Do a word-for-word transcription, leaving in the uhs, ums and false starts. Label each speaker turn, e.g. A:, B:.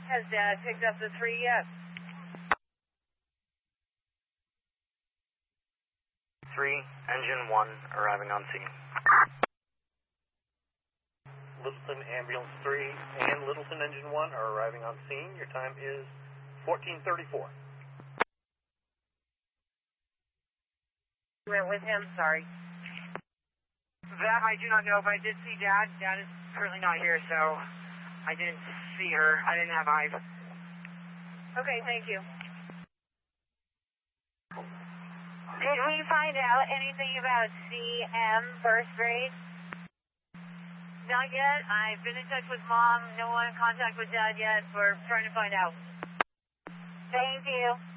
A: Has Dad picked up the three yet?
B: Three, engine one, arriving on scene.
C: Littleton Ambulance three and Littleton Engine one are arriving on scene. Your time is fourteen thirty-four.
A: Went with him, sorry.
D: That I do not know, but I did see Dad. Dad is currently not here, so I didn't see her. I didn't have eyes.
A: Okay, thank you.
E: Did we find out anything about C M first grade?
A: Not yet. I've been in touch with Mom. No one in contact with Dad yet. We're trying to find out.
E: Thank you.